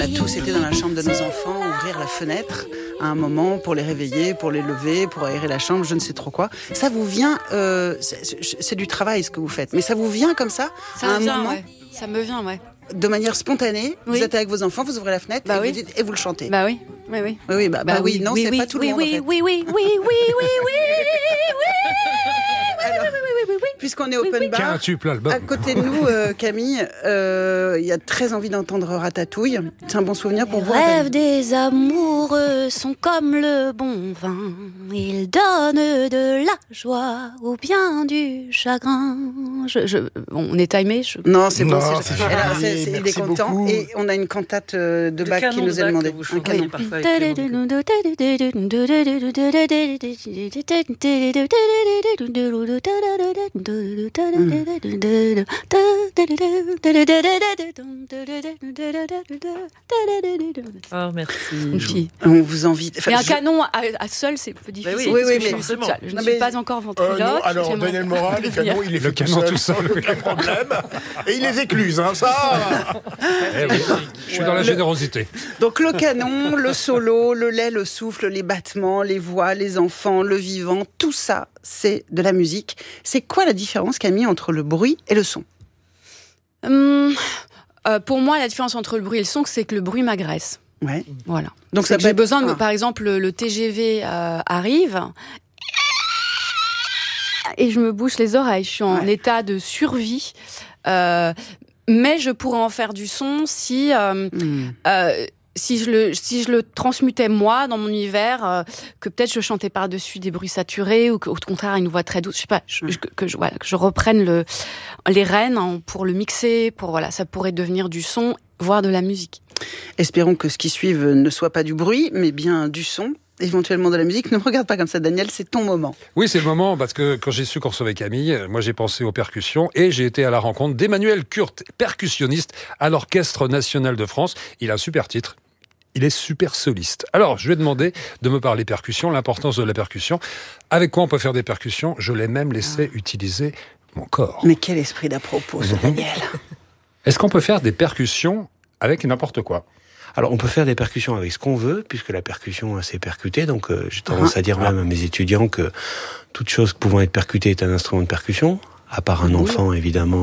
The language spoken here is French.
On a tous été dans la chambre de nos enfants, ouvrir la fenêtre à un moment pour les réveiller, pour les lever, pour aérer la chambre, je ne sais trop quoi. Ça vous vient, c'est du travail ce que vous faites, mais ça vous vient comme ça à un moment, ouais. Ça me vient, ouais. De manière spontanée, oui. Vous êtes avec vos enfants, vous ouvrez la fenêtre et vous dites, et vous le chantez. Bah oui, oui, oui. Oui, oui, non, c'est pas tout le monde. Oui, en fait. oui. Puisqu'on est open bar, à côté de nous, Camille, il y a très envie d'entendre Ratatouille. C'est un bon souvenir pour vous. Les rêves des amoureux sont comme le bon vin. Ils donnent de la joie ou bien du chagrin. On est timé. Non, c'est bon. Il est content. Beaucoup. Et on a une cantate de Bach qui nous est demandée. Un canon parfait. Oh, merci. On vous invite. Mais un canon à seul, c'est un peu difficile. Oui, mais je ne suis pas encore ventriloque. Alors, Daniel Moral, les canons, il les fait tout seul, aucun problème. Et il les écluse, hein, ça. Je suis dans la générosité. Donc le canon, le solo, le lait, le souffle, les battements, les voix, les enfants, le vivant, tout ça, c'est de la musique. C'est quoi la différence, Camille, entre le bruit et le son ? Pour moi, la différence entre le bruit et le son, c'est que le bruit m'agresse. Ouais. Voilà. Donc ça j'ai besoin de, par exemple, le TGV arrive et je me bouche les oreilles. Je suis en état de survie. Mais je pourrais en faire du son si je le transmutais moi dans mon univers, que peut-être je chantais par-dessus des bruits saturés ou qu'au contraire une voix très douce. Je sais pas, que je reprenne les rênes pour le mixer. Ça pourrait devenir du son, voire de la musique. Espérons que ce qui suit ne soit pas du bruit, mais bien du son. Éventuellement de la musique. Ne me regarde pas comme ça, Daniel, c'est ton moment. Oui, c'est le moment, parce que quand j'ai su qu'on recevait Camille, moi j'ai pensé aux percussions et j'ai été à la rencontre d'Emmanuel Kurt, percussionniste à l'Orchestre National de France. Il a un super titre. Il est super soliste. Alors, je lui ai demandé de me parler percussion, l'importance de la percussion. Avec quoi on peut faire des percussions ? Je l'ai même laissé utiliser mon corps. Mais quel esprit d'à propos, ce Daniel. Est-ce qu'on peut faire des percussions avec n'importe quoi ? Alors, on peut faire des percussions avec ce qu'on veut, puisque la percussion, c'est percuté. Donc, j'ai tendance à dire même à mes étudiants que toute chose pouvant être percutée est un instrument de percussion, à part un enfant, évidemment.